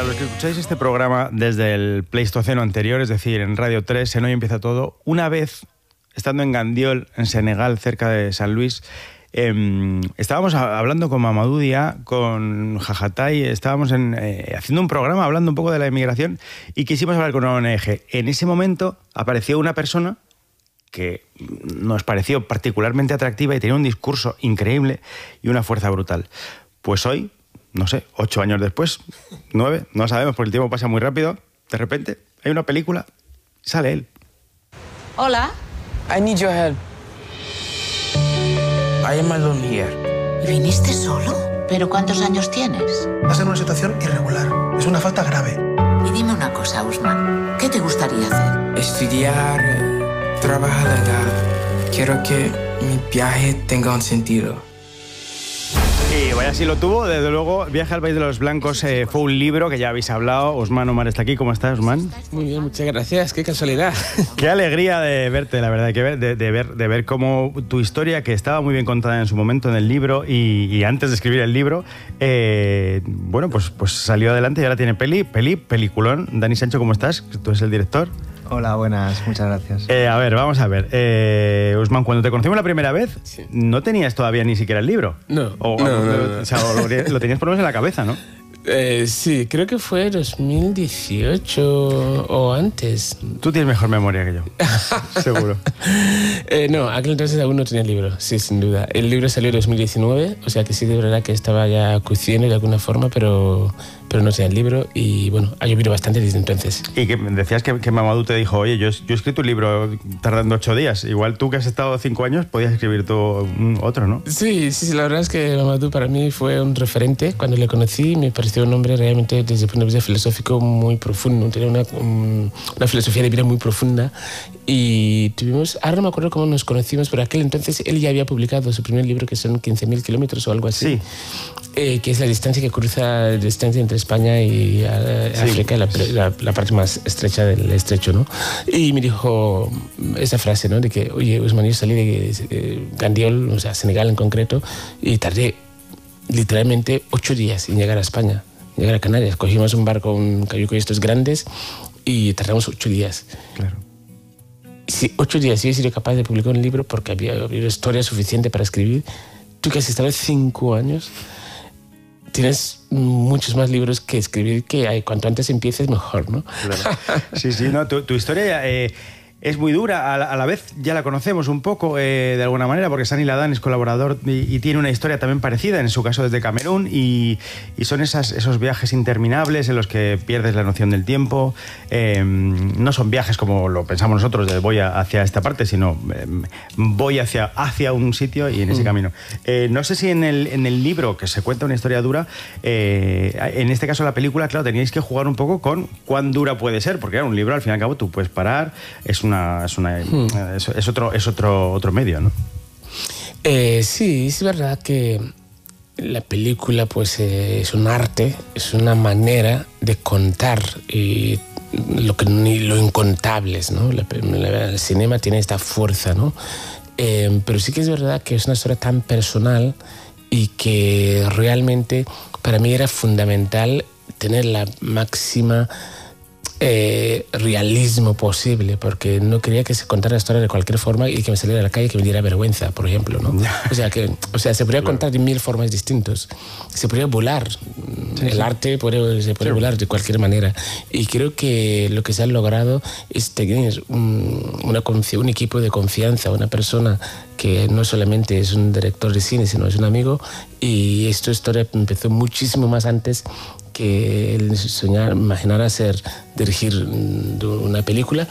Para los que escucháis este programa desde el Pleistoceno anterior, es decir, en Radio 3, en Hoy Empieza Todo, una vez, estando en Gandiol, en Senegal, cerca de San Luis, estábamos hablando con Mamadou Dia, con Jajatay, estábamos haciendo un programa hablando un poco de la inmigración y quisimos hablar con una ONG. En ese momento apareció una persona que nos pareció particularmente atractiva y tenía un discurso increíble y una fuerza brutal. Pues hoy, no sé, 8 años después, 9, no sabemos porque el tiempo pasa muy rápido, de repente hay una película y sale él. Hola. I need your help. I am alone here. ¿Viniste solo? ¿Pero cuántos años tienes? Estás en una situación irregular. Es una falta grave. Y dime una cosa, Usman. ¿Qué te gustaría hacer? Estudiar, trabajar. Quiero que mi viaje tenga un sentido. Y vaya si lo tuvo, desde luego, Viaje al País de los Blancos fue un libro que ya habéis hablado. Usman Omar está aquí. ¿Cómo estás, Usman? Muy bien, muchas gracias. Qué casualidad. Qué alegría de verte, la verdad, de ver cómo tu historia, que estaba muy bien contada en su momento en el libro y antes de escribir el libro, bueno, pues salió adelante y ahora tiene peliculón. Dani Sancho, ¿cómo estás? Tú eres el director. Hola, buenas, muchas gracias. A ver, vamos a ver. Usman, cuando te conocimos la primera vez, sí, no tenías todavía ni siquiera el libro. No. O sea, lo tenías por lo menos en la cabeza, ¿no? Sí, creo que fue 2018 o antes. Tú tienes mejor memoria que yo, seguro. No, aquel entonces aún no tenía el libro, sí, sin duda. El libro salió en 2019, o sea que sí, de verdad que estaba ya cociendo de alguna forma, pero no tenía el libro y bueno, ha llovido bastante desde entonces. Y que decías que Mamadou te dijo, oye, yo he escrito un libro tardando 8 días, igual tú que has estado 5 años podías escribir tú otro, ¿no? Sí, la verdad es que Mamadou para mí fue un referente. Cuando le conocí me pareció un hombre realmente desde el punto de vista filosófico muy profundo, tenía una filosofía de vida muy profunda y tuvimos, ahora no me acuerdo cómo nos conocimos, pero aquel entonces él ya había publicado su primer libro que son 15.000 kilómetros o algo así. Sí. Que es la distancia que cruza la distancia entre España y África, la parte más estrecha del estrecho, ¿no? Y me dijo esa frase, ¿no? De que, oye, Usman, yo salí de Gandiol, o sea, Senegal en concreto, y tardé literalmente 8 días en llegar a España, llegar a Canarias. Cogimos un barco, un cayuco de estos grandes, y tardamos 8 días. Claro. Si 8 días yo he sido capaz de publicar un libro porque había historia suficiente para escribir, tú que has estado 5 años... tienes muchos más libros que escribir que hay. Cuanto antes empieces, mejor, ¿no? Claro. Sí, no, tu historia es muy dura. A la vez ya la conocemos un poco, de alguna manera, porque Sani Ladán es colaborador y tiene una historia también parecida, en su caso desde Camerún, y son esos viajes interminables en los que pierdes la noción del tiempo. No son viajes como lo pensamos nosotros, de voy hacia esta parte, sino voy hacia un sitio y en ese camino. No sé si en el libro, que se cuenta una historia dura, en este caso la película, claro, teníais que jugar un poco con cuán dura puede ser, porque un libro al fin y al cabo tú puedes parar, es otro medio, ¿no? Sí, es verdad que la película pues es un arte, es una manera de contar lo incontables, ¿no? El cinema tiene esta fuerza, ¿no? Pero sí que es verdad que es una historia tan personal y que realmente para mí era fundamental tener la máxima realismo posible, porque no quería que se contara la historia de cualquier forma y que me saliera a la calle y que me diera vergüenza, por ejemplo, ¿no? O sea, se podría contar de 1000 formas distintas. Se podría volar. El arte se puede volar de cualquier manera. Y creo que lo que se ha logrado es tener un equipo de confianza, una persona que no solamente es un director de cine, sino es un amigo. Y esta historia empezó muchísimo más antes que él imaginara dirigir una película,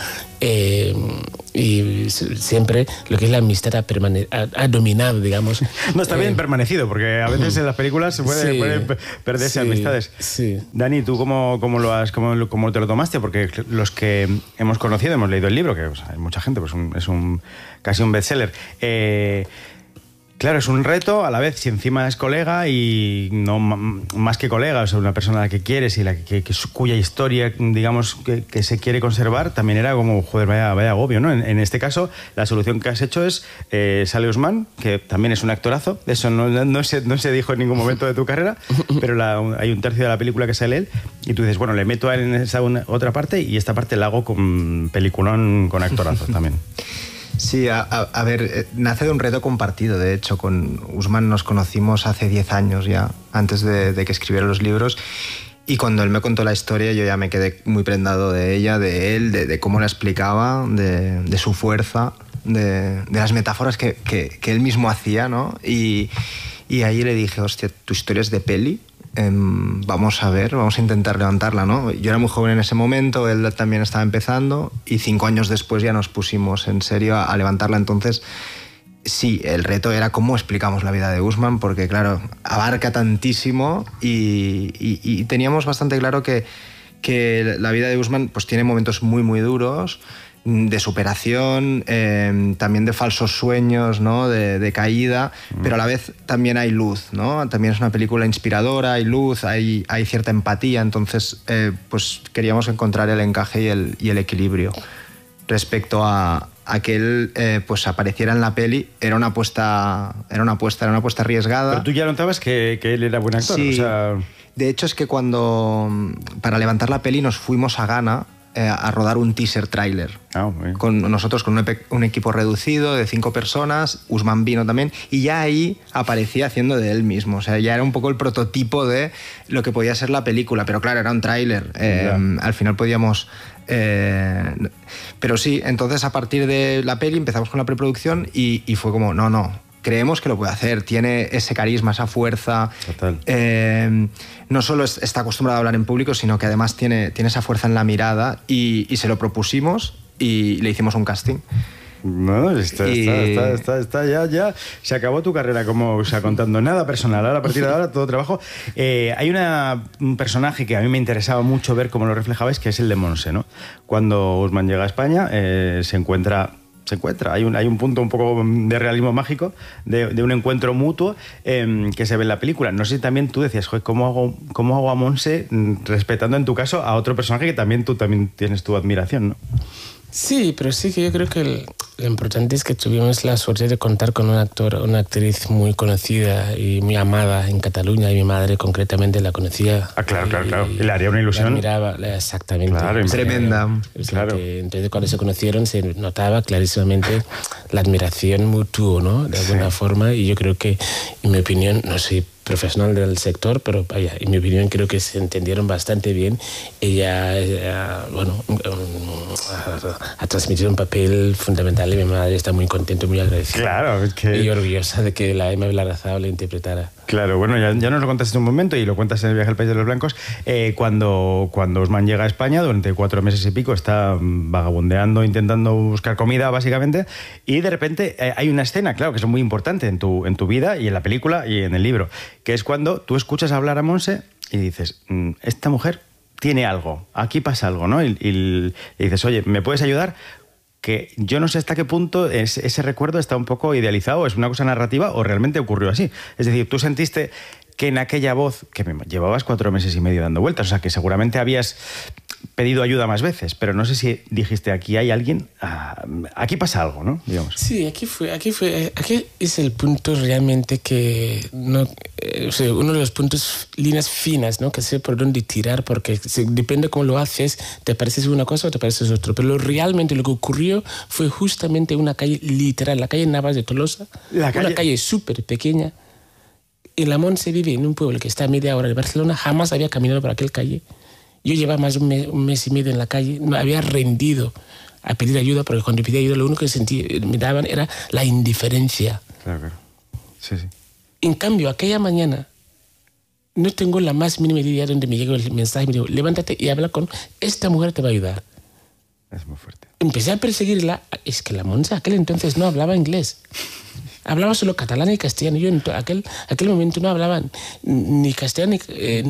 y siempre lo que es la amistad ha dominado, digamos. No, está bien permanecido, porque a veces en las películas se pueden perderse amistades. Sí. Dani, ¿tú cómo te lo tomaste? Porque los que hemos conocido, hemos leído el libro, que hay mucha gente, pues es casi un bestseller. Claro, es un reto, a la vez si encima es colega y no más que colega, o sea, una persona a la que quieres y cuya historia, digamos, que se quiere conservar, también era como, joder, vaya agobio, ¿no? En este caso, la solución que has hecho es sale Ousmane, que también es un actorazo, eso no se dijo en ningún momento de tu carrera, pero hay un tercio de la película que sale él y tú dices, bueno, le meto a él en esa otra parte y esta parte la hago con peliculón con actorazos también. Sí, a ver, nace de un reto compartido. De hecho, con Ousmane nos conocimos hace 10 años ya, antes de que escribiera los libros. Y cuando él me contó la historia, yo ya me quedé muy prendado de ella, de él, de cómo la explicaba, de su fuerza, de las metáforas que él mismo hacía, ¿no? Y ahí le dije, hostia, tu historia es de peli. Vamos a intentar levantarla, ¿no? Yo era muy joven en ese momento, él también estaba empezando y 5 años después ya nos pusimos en serio a levantarla. Entonces, sí, el reto era cómo explicamos la vida de Ousmane, porque claro, abarca tantísimo y teníamos bastante claro que la vida de Ousmane pues tiene momentos muy, muy duros, de superación, también de falsos sueños, ¿no? de caída, pero a la vez también hay luz, ¿no? También es una película inspiradora, hay luz, hay cierta empatía, entonces pues queríamos encontrar el encaje y el equilibrio. Respecto a que él pues apareciera en la peli, era una apuesta arriesgada. Pero tú ya notabas que él era buen actor, sí. O sea... De hecho es que para levantar la peli nos fuimos a Ghana a rodar un teaser trailer. Nosotros con un equipo reducido de 5 personas, Ousmane vino también, y ya ahí aparecía haciendo de él mismo. O sea, ya era un poco el prototipo de lo que podía ser la película, pero claro, era un tráiler. Al final podíamos... pero sí, entonces a partir de la peli empezamos con la preproducción y fue como, no, creemos que lo puede hacer, tiene ese carisma, esa fuerza. Total. No solo está acostumbrado a hablar en público, sino que además tiene esa fuerza en la mirada y se lo propusimos y le hicimos un casting. No, está ya. Se acabó tu carrera, como o sea, contando nada personal. Ahora, a partir de ahora, todo trabajo. Hay un personaje que a mí me interesaba mucho ver cómo lo reflejabais, que es el de Monse, ¿no? Cuando Ousmane llega a España, se encuentra. Hay un punto un poco de realismo mágico, de un encuentro mutuo que se ve en la película. No sé si también tú decías, joder, ¿cómo hago a Monse respetando en tu caso a otro personaje que también tú tienes tu admiración, ¿no? Sí, pero sí que yo creo que lo importante es que tuvimos la suerte de contar con un actor, una actriz muy conocida y muy amada en Cataluña, y mi madre concretamente la conocía. Claro. Y le haría una ilusión. La miraba, exactamente. Claro, tremenda. Claro. Entonces cuando se conocieron se notaba clarísimamente la admiración mutua, ¿no? De alguna forma, y yo creo que, en mi opinión, no soy profesional del sector, pero vaya, en mi opinión creo que se entendieron bastante bien. Ella bueno, ha transmitido un papel fundamental y mi madre está muy contenta, muy agradecida. Claro, es que... Y orgullosa de que la Emma Vilarrazao la interpretara. Claro, bueno, ya nos lo contaste en un momento y lo cuentas en El viaje al país de los blancos. Cuando Ousmane llega a España, durante 4 meses y pico, está vagabundeando, intentando buscar comida, básicamente, y de repente hay una escena, claro, que es muy importante en tu vida y en la película y en el libro, que es cuando tú escuchas hablar a Monse y dices, esta mujer tiene algo, aquí pasa algo, ¿no? Y dices, oye, ¿me puedes ayudar? Que yo no sé hasta qué punto ese recuerdo está un poco idealizado, es una cosa narrativa o realmente ocurrió así. Es decir, tú sentiste que en aquella voz, que me llevabas 4 meses y medio dando vueltas, o sea, que seguramente habías pedido ayuda más veces, pero no sé si dijiste, aquí hay alguien, aquí pasa algo, ¿no? Digamos. Sí, aquí es el punto realmente que no, o sea, uno de los puntos, líneas finas, ¿no? Que sé por dónde tirar, porque depende cómo lo haces, te pareces una cosa o te pareces otra, pero realmente lo que ocurrió fue justamente una calle literal, la calle Navas de Tolosa, una calle súper pequeña. Y la Monse vive en un pueblo que está a media hora de Barcelona, jamás había caminado por aquella calle. Yo llevaba más de un mes y medio en la calle, me había rendido a pedir ayuda, porque cuando pedía ayuda lo único que me daban era la indiferencia. Claro. Sí. En cambio, aquella mañana no tengo la más mínima idea de dónde me llegó el mensaje, me dijo, levántate y habla con esta mujer, te va a ayudar. Es muy fuerte. Empecé a perseguirla, es que la Monse aquel entonces no hablaba inglés. Hablaba solo catalán y castellano. Yo en aquel momento no hablaba ni castellano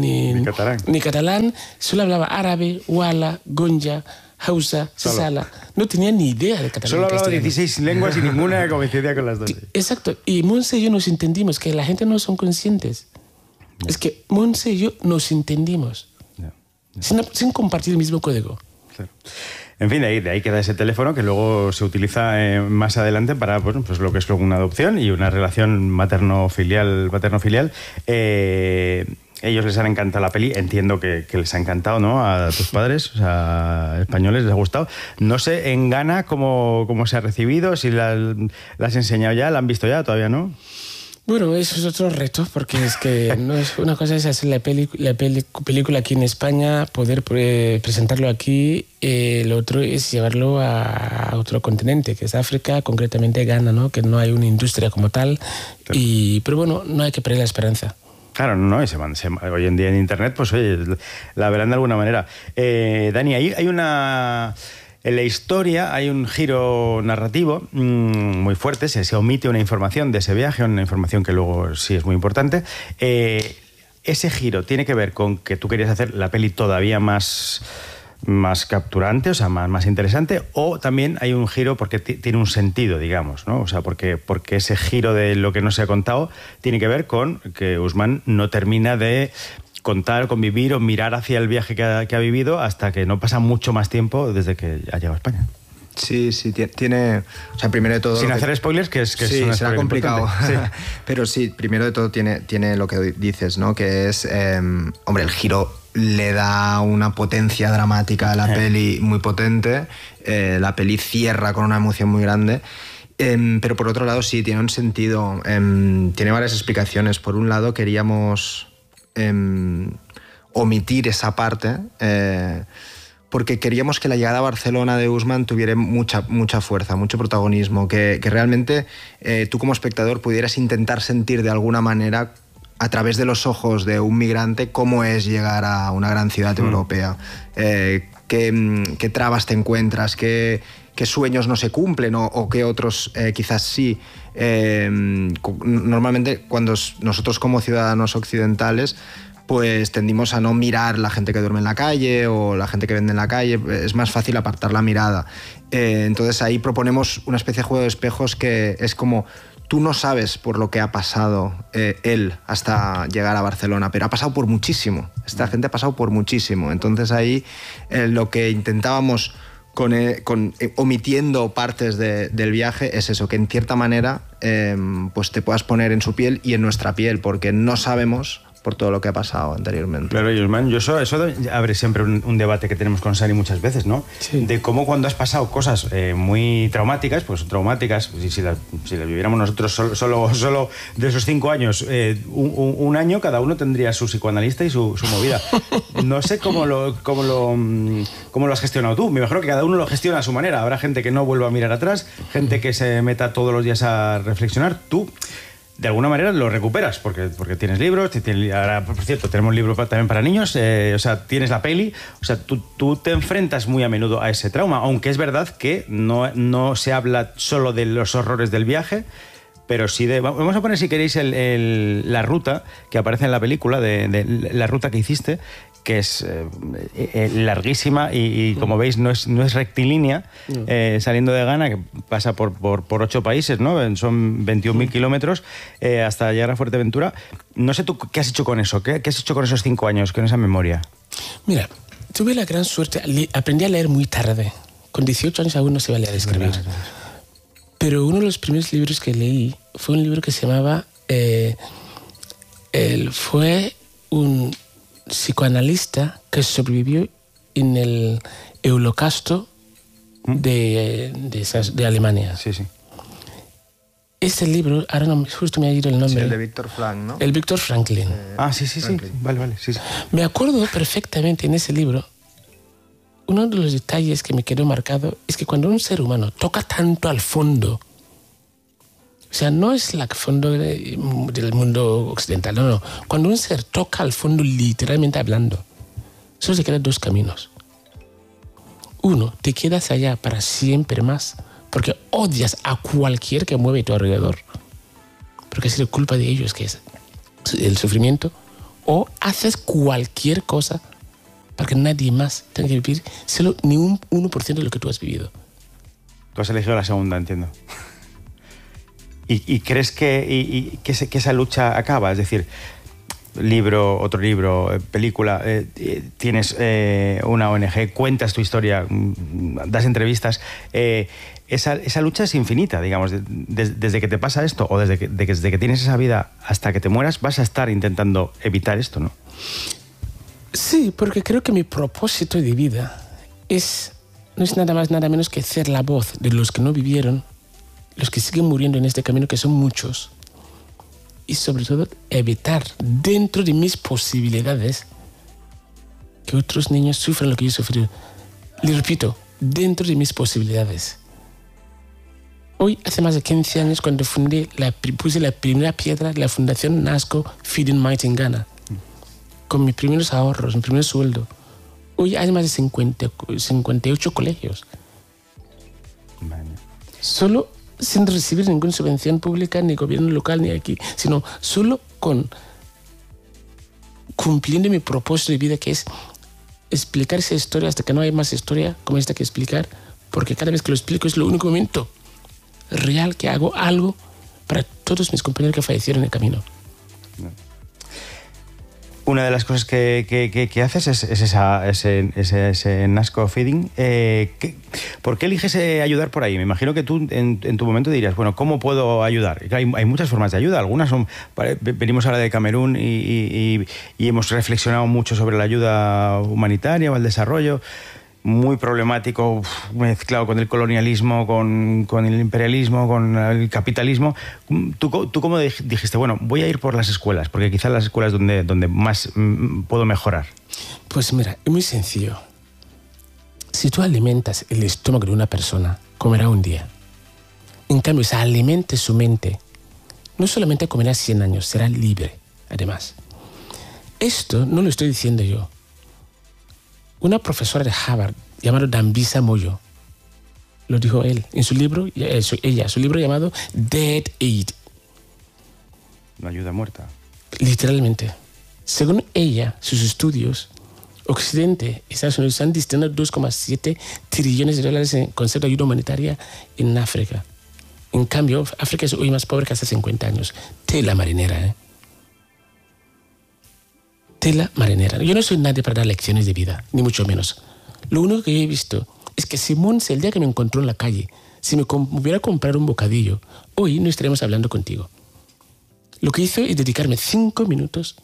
ni catalán. Solo hablaba árabe, wala, gonja, hausa, sala. no tenía ni idea de catalán. Solo hablaba 16 lenguas y ninguna coincidía con las dos. Exacto. Y Montse y yo nos entendimos, que la gente no son conscientes. Es que Montse y yo nos entendimos. Sin compartir el mismo código. Claro. En fin, de ahí queda ese teléfono que luego se utiliza más adelante para pues lo que es una adopción y una relación materno-filial. Ellos les han encantado la peli, entiendo que les ha encantado, ¿no? A tus padres, o sea, españoles, les ha gustado. No sé en Ghana cómo se ha recibido, si la has enseñado ya, la han visto ya, todavía no. Bueno, eso es otro reto, porque es que no es una cosa es hacer la película aquí en España, poder presentarlo aquí, lo otro es llevarlo a otro continente, que es África, concretamente Ghana, ¿no? Que no hay una industria como tal, pero bueno, no hay que perder la esperanza. Claro, no, hoy en día en Internet, pues oye, la verán de alguna manera. Dani, hay una... En la historia hay un giro narrativo muy fuerte, se omite una información de ese viaje, una información que luego sí es muy importante. Ese giro tiene que ver con que tú querías hacer la peli todavía más capturante, o sea, más interesante, o también hay un giro porque tiene un sentido, digamos, ¿no? O sea, porque ese giro de lo que no se ha contado tiene que ver con que Ousmane no termina de contar, convivir o mirar hacia el viaje que ha vivido hasta que no pasa mucho más tiempo desde que ha llegado a España. Sí, tiene... O sea, primero de todo... Sin hacer spoilers, que es sí, un será complicado. Sí. Pero sí, primero de todo tiene lo que dices, ¿no? Que es... hombre, el giro le da una potencia dramática a la peli muy potente. La peli cierra con una emoción muy grande. Pero por otro lado, sí, tiene un sentido. Tiene varias explicaciones. Por un lado, queríamos... omitir esa parte porque queríamos que la llegada a Barcelona de Ousmane tuviera mucha fuerza, mucho protagonismo, que realmente tú como espectador pudieras intentar sentir de alguna manera a través de los ojos de un migrante cómo es llegar a una gran ciudad europea, qué trabas te encuentras, qué sueños no se cumplen o qué otros quizás sí. Normalmente cuando nosotros como ciudadanos occidentales pues tendimos a no mirar la gente que duerme en la calle o la gente que vende en la calle, es más fácil apartar la mirada. Entonces ahí proponemos una especie de juego de espejos que es como tú no sabes por lo que ha pasado él hasta llegar a Barcelona, pero ha pasado por muchísimo, esta gente ha pasado por muchísimo. Entonces ahí lo que intentábamos omitiendo partes del viaje es eso, que en cierta manera pues te puedas poner en su piel y en nuestra piel, porque no sabemos por todo lo que ha pasado anteriormente. Claro, Ousmane, eso abre siempre un debate que tenemos con Sari muchas veces, ¿no? Sí. De cómo cuando has pasado cosas muy traumáticas, pues traumáticas, si las viviéramos nosotros solo de esos 5 años, un año, cada uno tendría su psicoanalista y su movida. No sé cómo lo has gestionado tú. Me imagino que cada uno lo gestiona a su manera. Habrá gente que no vuelva a mirar atrás, gente que se meta todos los días a reflexionar. Tú de alguna manera lo recuperas, porque tienes libros, ahora, por cierto, tenemos libros también para niños, o sea, tienes la peli, o sea, tú te enfrentas muy a menudo a ese trauma, aunque es verdad que no se habla solo de los horrores del viaje, pero sí vamos a poner, si queréis, la ruta que aparece en la película, de la ruta que hiciste, que es larguísima y como veis no es rectilínea, saliendo de Ghana, que pasa por 8 países, ¿no? Son 21.000 kilómetros hasta llegar a Fuerteventura. No sé tú qué has hecho con eso, qué has hecho con esos 5 años, con esa memoria. Mira, tuve la gran suerte, aprendí a leer muy tarde. Con 18 años aún no se valía de escribir. Pero uno de los primeros libros que leí fue un libro que se llamaba... fue un psicoanalista que sobrevivió en el Holocausto de Alemania. Sí, sí. Ese libro, ahora no, justo me ha ido el nombre. Sí, el de Viktor Frankl, ¿no? El Viktor Franklin. Sí. Vale, sí. Me acuerdo perfectamente en ese libro, uno de los detalles que me quedó marcado es que cuando un ser humano toca tanto al fondo, o sea, no es el fondo del mundo occidental, no. Cuando un ser toca al fondo literalmente hablando, solo se quedan 2 caminos. Uno, te quedas allá para siempre más, porque odias a cualquier que mueve a tu alrededor, porque es la culpa de ellos que es el sufrimiento, o haces cualquier cosa para que nadie más tenga que vivir solo ni un 1% de lo que tú has vivido. Tú has elegido la segunda, entiendo. ¿Y crees que esa lucha acaba? Es decir, libro, otro libro, película, tienes una ONG, cuentas tu historia, das entrevistas. Esa lucha es infinita, digamos. Desde que te pasa esto o desde que tienes esa vida hasta que te mueras, vas a estar intentando evitar esto, ¿no? Sí, porque creo que mi propósito de vida no es nada más, nada menos que ser la voz de los que no vivieron, los que siguen muriendo en este camino, que son muchos, y sobre todo evitar dentro de mis posibilidades que otros niños sufran lo que yo he sufrido. Le repito, dentro de mis posibilidades. Hoy, hace más de 15 años, cuando puse la primera piedra de la Fundación NASCO Feeding Might en Ghana, con mis primeros ahorros, mi primer sueldo. Hoy hay más de 58 colegios. Vale. Solo sin recibir ninguna subvención pública, ni gobierno local, ni aquí, sino solo cumpliendo mi propósito de vida, que es explicar esa historia hasta que no hay más historia como esta que explicar, porque cada vez que lo explico es el único momento real que hago algo para todos mis compañeros que fallecieron en el camino. Una de las cosas que haces es ese NASCO Feeding. ¿Por qué eliges ayudar por ahí? Me imagino que tú en tu momento dirías, bueno, ¿cómo puedo ayudar? Hay muchas formas de ayuda. Algunas son... Venimos ahora de Camerún y hemos reflexionado mucho sobre la ayuda humanitaria o el desarrollo. Muy problemático, mezclado con el colonialismo, con el imperialismo, con el capitalismo. ¿Tú cómo dijiste, bueno, voy a ir por las escuelas? Porque quizás las escuelas donde más puedo mejorar. Pues mira, es muy sencillo. Si tú alimentas el estómago de una persona, comerá un día. En cambio, si alimentes su mente, no solamente comerá 100 años, será libre, además. Esto no lo estoy diciendo yo. Una profesora de Harvard llamada Dambisa Moyo lo dijo él en su libro, su libro llamado Dead Aid. La ayuda muerta. Literalmente. Según ella, sus estudios, Occidente y Estados Unidos están destinando 2,7 trillones de dólares en concepto de ayuda humanitaria en África. En cambio, África es hoy más pobre que hace 50 años. Tela marinera, ¿eh? Tela marinera. Yo no soy nadie para dar lecciones de vida, ni mucho menos. Lo único que yo he visto es que Simón, el día que me encontró en la calle, si me hubiera comprado un bocadillo, hoy no estaríamos hablando contigo. Lo que hizo es dedicarme 5 minutos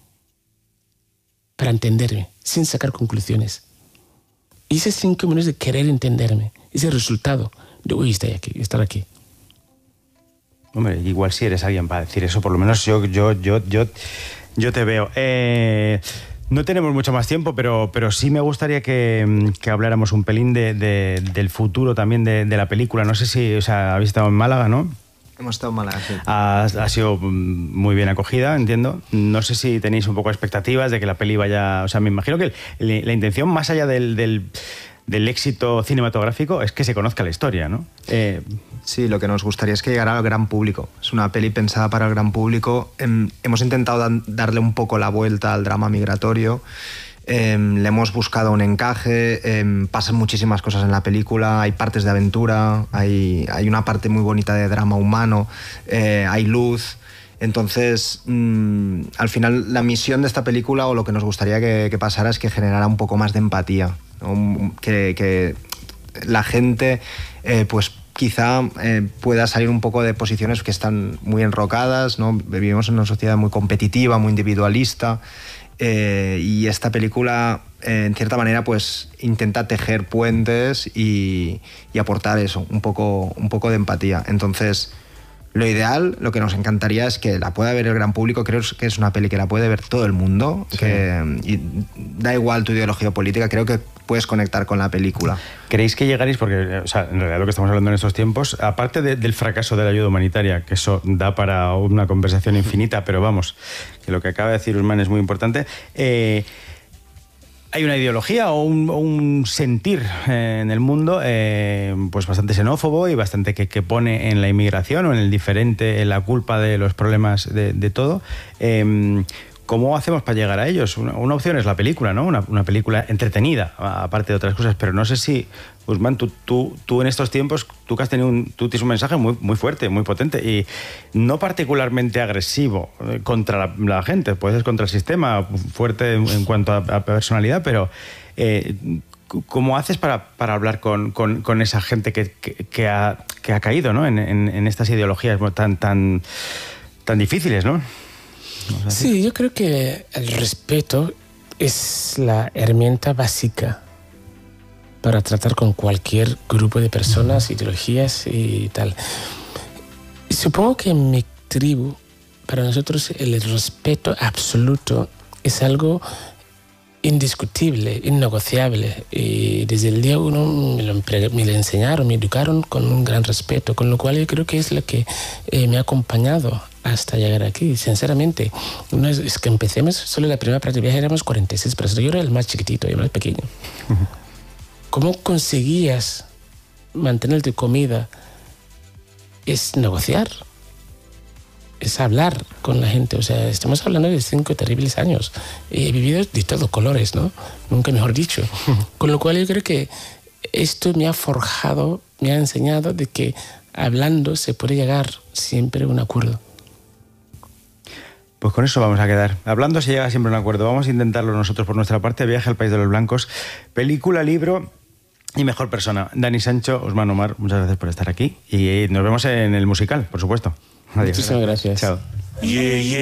para entenderme, sin sacar conclusiones. Y ese 5 minutos de querer entenderme, ese resultado de hoy estar aquí. Hombre, igual si eres alguien para decir eso, por lo menos yo te veo. No tenemos mucho más tiempo, pero sí me gustaría que habláramos un pelín del futuro también de la película. No sé si habéis estado en Málaga, ¿no? Hemos estado en Málaga, sí. Ha sido muy bien acogida, entiendo. No sé si tenéis un poco expectativas de que la peli vaya... O sea, me imagino que la intención, más allá del éxito cinematográfico, es que se conozca la historia, ¿no? Sí, lo que nos gustaría es que llegara al gran público. Es una peli pensada para el gran público. Hemos intentado darle un poco la vuelta al drama migratorio. Le hemos buscado un encaje. Pasan muchísimas cosas en la película. Hay partes de aventura, hay una parte muy bonita de drama humano, hay luz. Entonces, al final, la misión de esta película, o lo que nos gustaría que pasara, es que generara un poco más de empatía, ¿no? Que la gente, pues quizá pueda salir un poco de posiciones que están muy enrocadas, ¿no? Vivimos en una sociedad muy competitiva, muy individualista, y esta película, en cierta manera, pues intenta tejer puentes y aportar eso, un poco de empatía. Entonces, lo ideal, lo que nos encantaría es que la pueda ver el gran público. Creo que es una peli que la puede ver todo el mundo, sí. Y da igual tu ideología política, creo que puedes conectar con la película. ¿Creéis que llegaréis? Porque, o sea, en realidad lo que estamos hablando en estos tiempos, aparte del fracaso de la ayuda humanitaria, que eso da para una conversación infinita, pero vamos, que lo que acaba de decir Usman es muy importante, hay una ideología o un sentir en el mundo pues bastante xenófobo y bastante que pone en la inmigración o en el diferente, en la culpa de los problemas de todo. ¿Cómo hacemos para llegar a ellos? Una opción es la película, ¿no? Una película entretenida, aparte de otras cosas, pero no sé si, Usman, tú en estos tiempos, tú que has tenido tú tienes un mensaje muy, muy fuerte, muy potente y no particularmente agresivo contra la gente, puede ser contra el sistema, fuerte en cuanto a personalidad, pero ¿cómo haces para hablar con esa gente que ha caído, ¿no? en estas ideologías tan difíciles, ¿no? Sí, yo creo que el respeto es la herramienta básica para tratar con cualquier grupo de personas, ideologías y tal. Y supongo que en mi tribu, para nosotros el respeto absoluto es algo indiscutible, innegociable. Y desde el día uno me lo enseñaron, me educaron con un gran respeto, con lo cual yo creo que es lo que me ha acompañado hasta llegar aquí, sinceramente. No es que empecemos, solo la primera parte de viaje éramos 46 personas, yo era el más chiquitito, el más pequeño. ¿Cómo conseguías mantener tu comida? Es negociar, es hablar con la gente. O sea, estamos hablando de 5 terribles años. He vivido de todos colores, ¿no? Nunca mejor dicho. Con lo cual yo creo que esto me ha forjado, me ha enseñado de que hablando se puede llegar siempre a un acuerdo. Pues con eso vamos a quedar. Hablando se llega siempre a un acuerdo. Vamos a intentarlo nosotros por nuestra parte. Viaje al País de los Blancos. Película, libro y mejor persona. Dani Sancho, Usman Omar, muchas gracias por estar aquí. Y nos vemos en el musical, por supuesto. Adiós. Muchísimas gracias. Chao.